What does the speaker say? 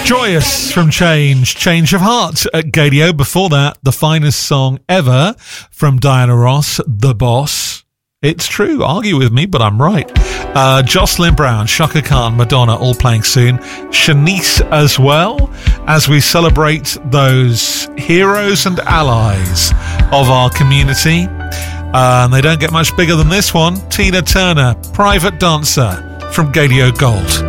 Joyous from Change of Heart at Gadio. Before that, the finest song ever from Diana Ross, The Boss. It's true, argue with me, but I'm right. Jocelyn Brown, Shaka Khan, Madonna, all playing soon. Shanice as well, as we celebrate those heroes and allies of our community. And they don't get much bigger than this one. Tina Turner, Private Dancer from Gadio Gold.